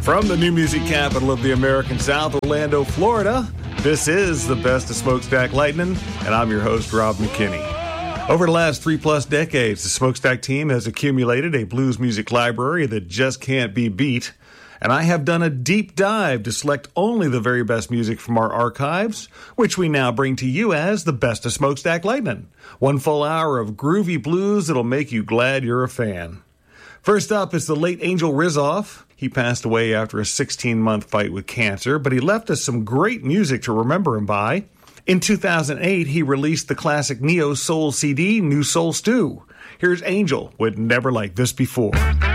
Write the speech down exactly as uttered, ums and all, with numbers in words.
From the new music capital of the American South, Orlando, Florida, this is the Best of Smokestack Lightning, and I'm your host, Rob McKinney. Over the last three-plus decades, the Smokestack team has accumulated a blues music library that just can't be beat, and I have done a deep dive to select only the very best music from our archives, which we now bring to you as the Best of Smokestack Lightning. One full hour of groovy blues that'll make you glad you're a fan. First up is the late Angel Rizzoff. He passed away after a sixteen-month fight with cancer, but he left us some great music to remember him by. In two thousand eight, he released the classic neo-soul C D, New Soul Stew. Here's Angel with Never Like This Before.